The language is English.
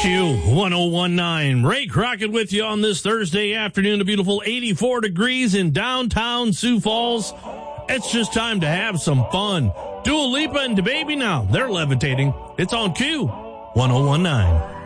Q1019. Ray Crockett with you on this Thursday afternoon. A beautiful 84 degrees in downtown Sioux Falls. It's just time to have some fun. Dua Lipa and DaBaby now. They're levitating. It's on Q1019.